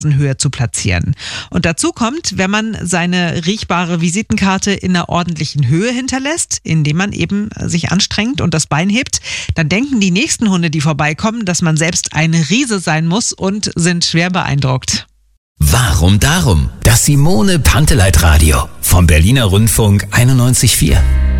Höhe zu platzieren. Und dazu kommt, wenn man seine riechbare Visitenkarte in einer ordentlichen Höhe hinterlässt, indem man eben sich anstrengt und das Bein hebt, dann denken die nächsten Hunde, die vorbeikommen, dass man selbst ein Riese sein muss und sind schwer beeindruckt. Warum darum? Das Simone Panteleit Radio vom Berliner Rundfunk 91,4.